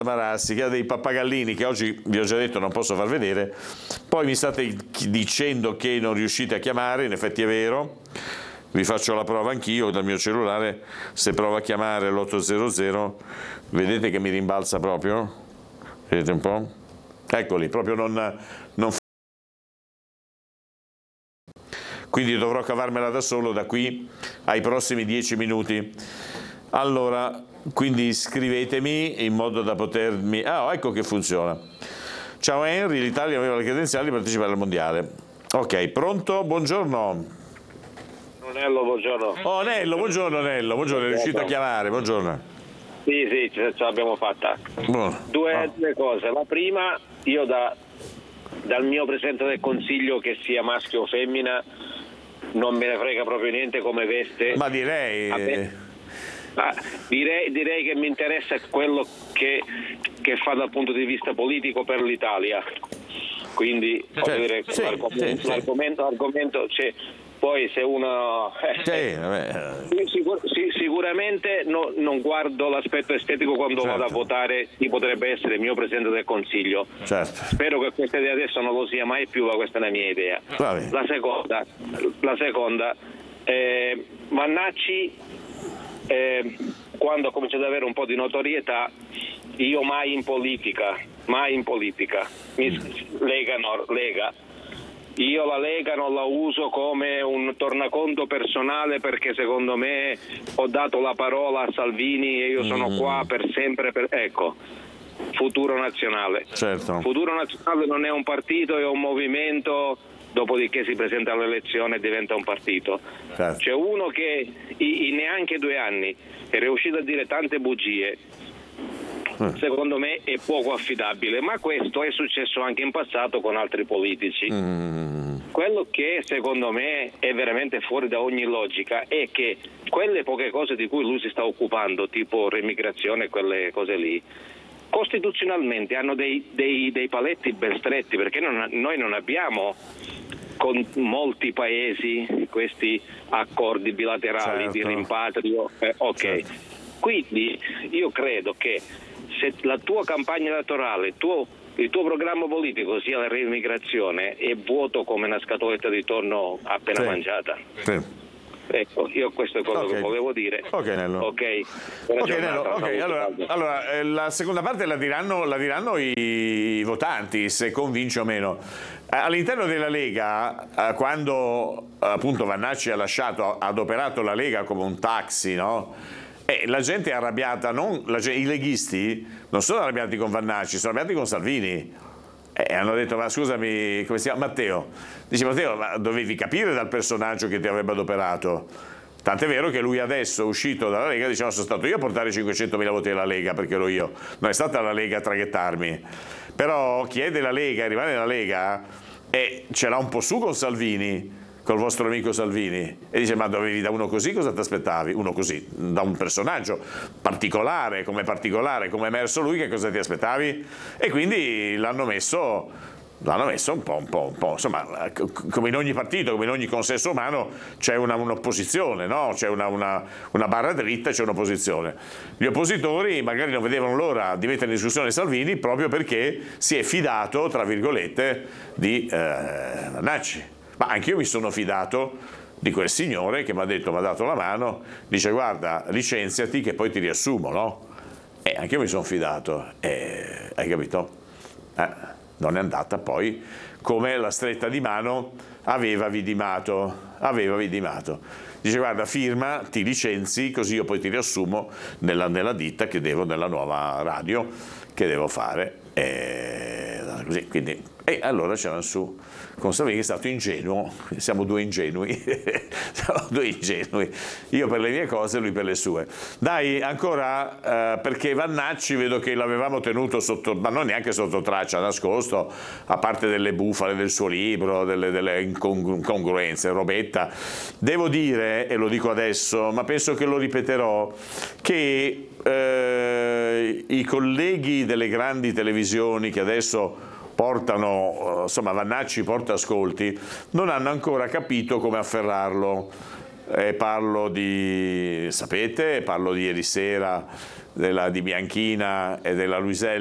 Marassi, che ha dei pappagallini che oggi vi ho già detto non posso far vedere, poi mi state dicendo che non riuscite a chiamare, in effetti è vero, vi faccio la prova anch'io dal mio cellulare, se provo a chiamare l'800 vedete che mi rimbalza proprio, vedete un po'? Eccoli, proprio non quindi dovrò cavarmela da solo da qui ai prossimi 10 minuti. Allora, quindi scrivetemi in modo da potermi... Ah, ecco che funziona. Ciao Henry, l'Italia aveva le credenziali per partecipare al mondiale. Ok, pronto? Buongiorno. Nello, buongiorno. Oh, Nello, buongiorno Nello, buongiorno, è riuscito a chiamare, buongiorno. Sì, ce l'abbiamo fatta. Due cose. La prima, io dal mio Presidente del Consiglio, che sia maschio o femmina, non me ne frega proprio niente come veste. Ma direi che mi interessa quello che fa dal punto di vista politico per l'Italia. Quindi l'argomento c'è. Poi se uno sicuramente non guardo l'aspetto estetico quando vado a votare chi potrebbe essere il mio Presidente del Consiglio. Certo. Spero che questa idea adesso non lo sia mai più, ma questa è la mia idea. La seconda Vannacci, quando comincia ad avere un po' di notorietà, io mai in politica, Lega. Io la Lega non la uso come un tornaconto personale, perché secondo me ho dato la parola a Salvini e io sono qua per sempre. Ecco, Futuro Nazionale. Certo. Futuro Nazionale non è un partito, è un movimento, dopodiché si presenta all'elezione e diventa un partito. Certo. C'è uno che in neanche 2 anni è riuscito a dire tante bugie. Secondo me è poco affidabile, ma questo è successo anche in passato con altri politici. Quello che secondo me è veramente fuori da ogni logica è che quelle poche cose di cui lui si sta occupando, tipo remigrazione e quelle cose lì, costituzionalmente hanno dei paletti ben stretti, perché noi non abbiamo con molti paesi questi accordi bilaterali di rimpatrio. Certo. Quindi io credo che se la tua campagna elettorale, il tuo programma politico sia la riemigrazione, è vuoto come una scatoletta di tonno appena mangiata. Sì. Ecco, io questo è quello che volevo dire. Ok, Nello. Allora, la seconda parte la diranno i votanti, se convince o meno. All'interno della Lega, quando appunto Vannacci ha adoperato la Lega come un taxi, no? La gente è arrabbiata, i leghisti non sono arrabbiati con Vannacci, sono arrabbiati con Salvini. Hanno detto, ma scusami, come si chiama? Matteo. Dice, Matteo, ma dovevi capire dal personaggio che ti avrebbe adoperato. Tant'è vero che lui adesso, uscito dalla Lega, diceva, sono stato io a portare 500.000 voti alla Lega, perché ero io. Non è stata la Lega a traghettarmi. Però chi è della Lega, rimane nella Lega, ce l'ha un po' su con Salvini, col vostro amico Salvini, e dice, ma dovevi da uno così cosa ti aspettavi? Uno così, da un personaggio particolare, come è emerso lui, che cosa ti aspettavi? E quindi l'hanno messo un po', insomma, come in ogni partito, come in ogni consesso umano c'è un'opposizione, no? C'è una barra dritta, c'è un'opposizione. Gli oppositori magari non vedevano l'ora di mettere in discussione Salvini proprio perché si è fidato, tra virgolette, di Vannacci. Ma anche io mi sono fidato di quel signore che mi ha dato la mano, dice, guarda, licenziati che poi ti riassumo, no? E anche io mi sono fidato, hai capito? Non è andata poi come la stretta di mano aveva vidimato. Dice, guarda, firma, ti licenzi, così io poi ti riassumo nella ditta che devo, nella nuova radio che devo fare. Così, quindi, allora c'erano su con Salvini, che è stato ingenuo, siamo due ingenui, io per le mie cose, lui per le sue. Dai, ancora, perché Vannacci vedo che l'avevamo tenuto sotto, ma non neanche sotto traccia, nascosto, a parte delle bufale del suo libro, delle incongruenze, robetta. Devo dire, e lo dico adesso, ma penso che lo ripeterò, che i colleghi delle grandi televisioni che adesso portano, insomma, Vannacci porta ascolti, non hanno ancora capito come afferrarlo. Parlo di ieri sera Di Bianchina e della Luiselli